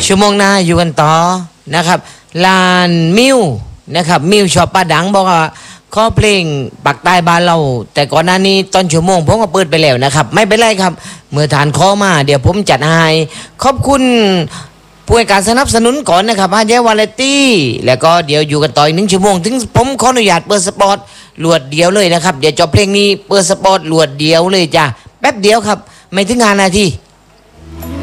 ชั่วโมงหน้าอยู่กันต่อนะครับลานมิวนะครับมิวชอบป้าดังบอกว่าขอเพลงปักใต้บ้านเราแต่ก่อนหน้านี้ตอนชั่วโมงผมก็เปิดไปแล้วนะครับไม่เป็นไรครับเมื่อทานขอมาเดี๋ยวผมจัดให้ขอบคุณผู้ให้การสนับสนุนก่อนนะครับฮาเยวาเลตี้แล้วก็เดี๋ยวอยู่กันต่ออีก1 ชั่วโมงถึงผมขออนุญาตเปิดสปอตลวดเดียวเลยนะครับเดี๋ยวจบเพลงนี้เปิดสปอตลวดเดียวเลยจ้ะแป๊บเดียวครับไม่ถึง5 นาที